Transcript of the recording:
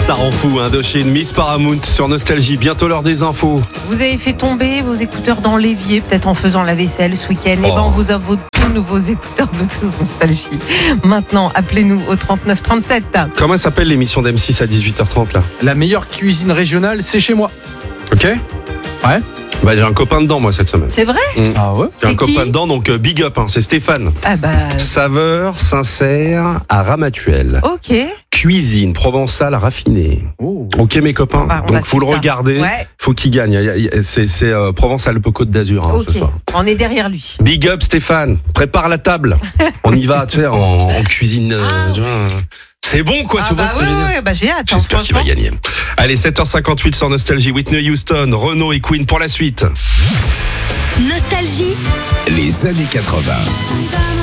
Ça rend fou, Indochine, Miss Paramount sur Nostalgie. Bientôt l'heure des infos. Vous avez fait tomber vos écouteurs dans l'évier, peut-être en faisant la vaisselle ce week-end. Et on vous offre vos tout nouveaux écouteurs Bluetooth Nostalgie. Maintenant, appelez-nous au 39 37. Comment s'appelle l'émission d'M6 à 18h30 là? La meilleure cuisine régionale, c'est chez moi. Ok. Ouais. Bah, j'ai un copain dedans moi cette semaine. C'est vrai? Ah ouais. J'ai un C'est copain qui dedans, donc big up, c'est Stéphane. Ah bah, Saveur sincère à Ramatuelle. ok. Cuisine provençale raffinée. Oh. Ok mes copains, Bah, on va donc faut le suivre ça. regarder, Ouais. faut qu'il gagne. C'est Provence-Alpes-Côte d'Azur Ok, ce soir. on est derrière lui. Big up Stéphane, prépare la table. On y va, tu sais, en cuisine. Tu vois, c'est bon quoi, tu vois ce que je veux dire. ouais, bah j'ai hâte. J'espère qu'il va franchement. gagner. Allez, 7h58 sur Nostalgie, Whitney Houston, Renaud et Queen pour la suite. Nostalgie. Les années 80.